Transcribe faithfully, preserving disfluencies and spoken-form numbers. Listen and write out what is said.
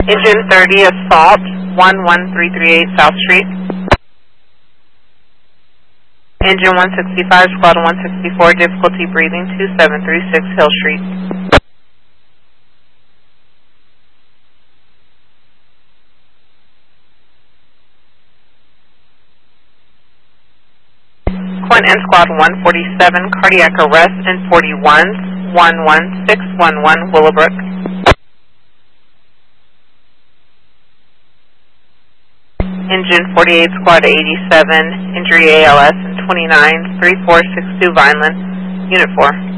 Engine thirty, assault, one one three three eight South Street. Engine one sixty-five, squad one sixty-four, difficulty breathing, two seven three six Hill Street. Quint and squad one forty-seven, cardiac arrest in forty-one, one one six one one Willowbrook. Engine forty-eight, squad eighty-seven, injury A L S in twenty-nine, three four six two Vineland, unit four.